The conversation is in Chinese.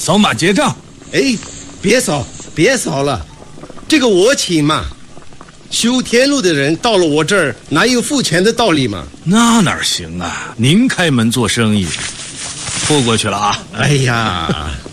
扫码结账。 哎，别扫了，这个我请嘛。修天路的人到了我这儿，哪有付钱的道理嘛？ 那哪行啊？您开门做生意，付过去了啊。 哎呀。